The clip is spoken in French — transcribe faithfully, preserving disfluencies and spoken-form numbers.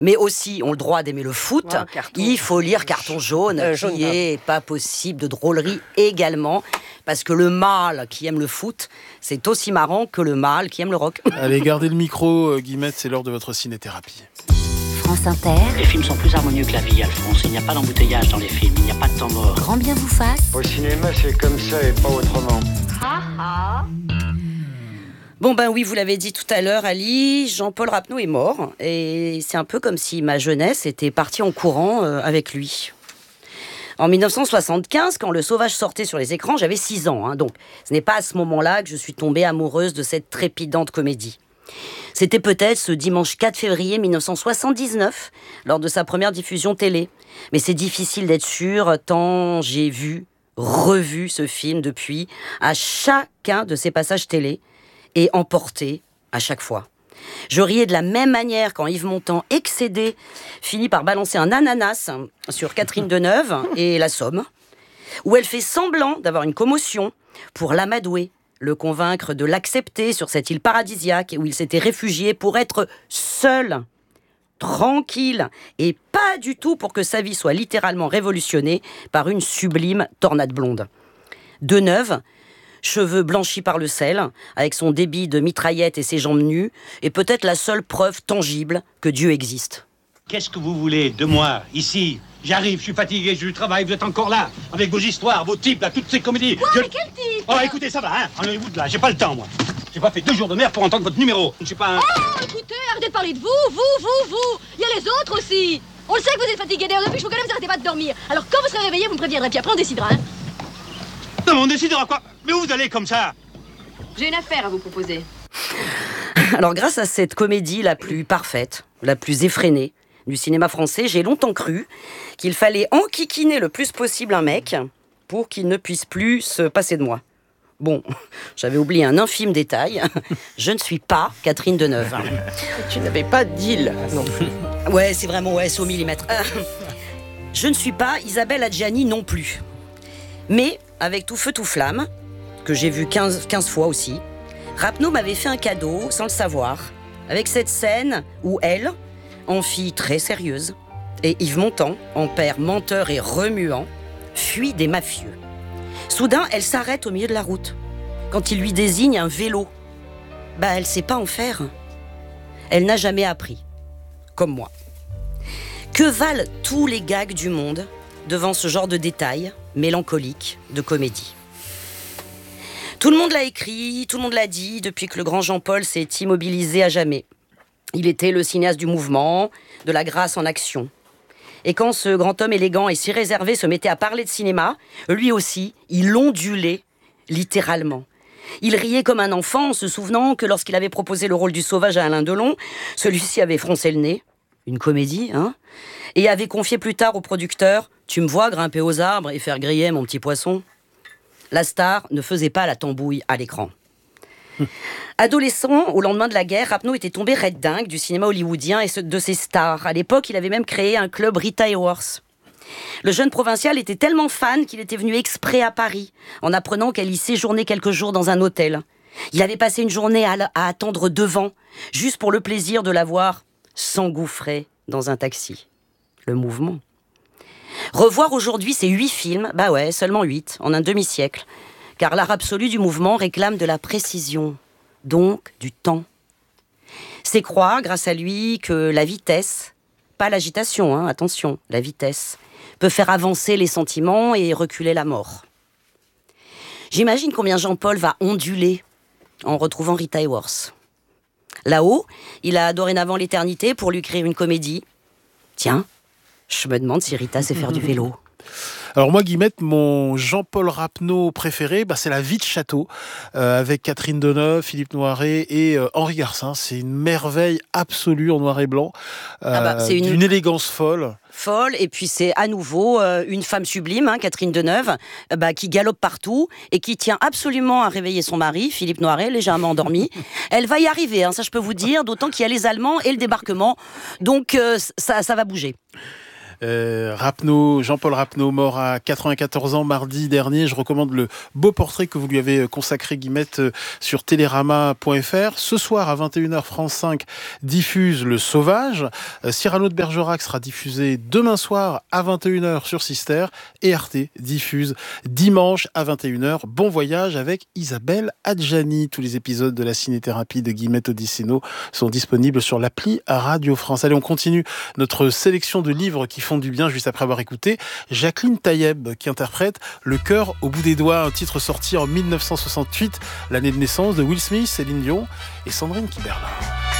mais aussi ont le droit d'aimer le foot, Ouais, carton. il faut lire Carton jaune, Euh, qui jaune, est pas possible, de drôlerie également, parce que le mâle qui aime le foot, c'est aussi marrant que le mâle qui aime le rock. Allez, gardez le micro, euh, Guillemette, c'est l'heure de votre ciné-thérapie. France Inter, Les films sont plus harmonieux que la vie, Alphonse. Il n'y a pas d'embouteillage dans les films, il n'y a pas de temps mort. grand bien vous fasse. Au cinéma, c'est comme ça et pas autrement. Bon ben oui, vous l'avez dit tout à l'heure, Ali, Jean-Paul Rapneau est mort, et c'est un peu comme si ma jeunesse était partie en courant euh, avec lui. En dix-neuf cent soixante-quinze, quand Le Sauvage sortait sur les écrans, j'avais six ans, hein, donc ce n'est pas à ce moment-là que je suis tombée amoureuse de cette trépidante comédie. C'était peut-être ce dimanche quatre février mille neuf cent soixante-dix-neuf, lors de sa première diffusion télé. Mais c'est difficile d'être sûr, tant j'ai vu, revu ce film depuis, à chacun de ses passages télé, et emporté à chaque fois. Je riais de la même manière quand Yves Montand, excédé, finit par balancer un ananas sur Catherine Deneuve et La Somme, où elle fait semblant d'avoir une commotion pour l'amadouer, le convaincre de l'accepter sur cette île paradisiaque où il s'était réfugié pour être seul, tranquille, et pas du tout pour que sa vie soit littéralement révolutionnée par une sublime tornade blonde. Deneuve, cheveux blanchis par le sel, avec son débit de mitraillette et ses jambes nues, est peut-être la seule preuve tangible que Dieu existe. Qu'est-ce que vous voulez de moi, ici? J'arrive, je suis fatigué, j'ai du travail, vous êtes encore là, avec vos histoires, vos types, là, toutes ces comédies. Quoi, Je... mais quel type? Oh, écoutez, ça va, hein, enlevez-vous de là, j'ai pas le temps, moi. J'ai pas fait deux jours de mer pour entendre votre numéro. Je suis pas un... Oh, écoutez, arrêtez de parler de vous, vous, vous, vous. Il y a les autres aussi. On le sait que vous êtes fatigué, d'ailleurs, depuis je vous connais, vous n'arrêtez pas de dormir. Alors quand vous serez réveillé, vous me préviendrez, puis après on décidera, hein. Non, mais on décidera quoi? Mais où vous allez comme ça? J'ai une affaire à vous proposer. Alors grâce à cette comédie la plus parfaite, la plus effrénée du cinéma français, j'ai longtemps cru qu'il fallait enquiquiner le plus possible un mec pour qu'il ne puisse plus se passer de moi. Bon, j'avais oublié un infime détail, je ne suis pas Catherine Deneuve. Tu n'avais pas de deal non plus. Ouais, c'est vraiment, ouais, c'est au millimètre. Euh, je ne suis pas Isabelle Adjani non plus. Mais, avec Tout feu, tout flamme, que j'ai vu quinze, quinze fois aussi, Rapneau m'avait fait un cadeau, sans le savoir, avec cette scène où elle, en fille très sérieuse, et Yves Montand, en père menteur et remuant, fuit des mafieux. Soudain, elle s'arrête au milieu de la route. Quand il lui désigne un vélo, bah elle sait pas en faire. Elle n'a jamais appris, comme moi. Que valent tous les gags du monde devant ce genre de détails mélancoliques de comédie? Tout le monde l'a écrit, tout le monde l'a dit, depuis que le grand Jean-Paul s'est immobilisé à jamais. Il était le cinéaste du mouvement, de la grâce en action. Et quand ce grand homme élégant et si réservé se mettait à parler de cinéma, lui aussi, il ondulait littéralement. Il riait comme un enfant en se souvenant que lorsqu'il avait proposé le rôle du Sauvage à Alain Delon, celui-ci avait froncé le nez, une comédie, hein, et avait confié plus tard au producteur « Tu me vois grimper aux arbres et faire griller mon petit poisson ?» La star ne faisait pas la tambouille à l'écran. Adolescent, au lendemain de la guerre, Rapneau était tombé red dingue du cinéma hollywoodien et de ses stars. À l'époque, il avait même créé un club Rita Hayworth. Le jeune provincial était tellement fan qu'il était venu exprès à Paris, en apprenant qu'elle y séjournait quelques jours dans un hôtel. Il avait passé une journée à, à attendre devant, juste pour le plaisir de la voir s'engouffrer dans un taxi. Le mouvement. Revoir aujourd'hui ces huit films, bah ouais, seulement huit, en un demi-siècle. Car l'art absolu du mouvement réclame de la précision, donc du temps. C'est croire, grâce à lui, que la vitesse, pas l'agitation, hein, attention, la vitesse, peut faire avancer les sentiments et reculer la mort. J'imagine combien Jean-Paul va onduler en retrouvant Rita Hayworth. Là-haut, il a dorénavant l'éternité pour lui écrire une comédie. Tiens, je me demande si Rita sait faire du vélo. Alors moi, Guillemette, mon Jean-Paul Rapneau préféré, bah, c'est La vie de château, euh, avec Catherine Deneuve, Philippe Noiret et euh, Henri Garcin. C'est une merveille absolue en noir et blanc, euh, ah bah, c'est une... d'une élégance folle. Folle, et puis c'est à nouveau euh, une femme sublime, hein, Catherine Deneuve, euh, bah, qui galope partout et qui tient absolument à réveiller son mari, Philippe Noiret, légèrement endormi. Elle va y arriver, hein, ça je peux vous dire, d'autant qu'il y a les Allemands et le débarquement, donc euh, ça, ça va bouger. Euh, Rapneau, Jean-Paul Rapneau, mort à quatre-vingt-quatorze ans mardi dernier. Je recommande le beau portrait que vous lui avez consacré, Guillemette, sur télérama point f r. Ce soir à vingt et une heures, France cinq diffuse Le Sauvage. Euh, Cyrano de Bergerac sera diffusé demain soir à vingt et une heures sur Sister. Et Arte diffuse dimanche à vingt et une heures. Bon voyage avec Isabelle Adjani. Tous les épisodes de la ciné-thérapie de Guillemette Odisseno sont disponibles sur l'appli Radio France. Allez, on continue notre sélection de livres qui font du bien juste après avoir écouté Jacqueline Taïeb qui interprète Le cœur au bout des doigts, un titre sorti en mille neuf cent soixante-huit, l'année de naissance de Will Smith, Céline Dion et Sandrine Kiberlin.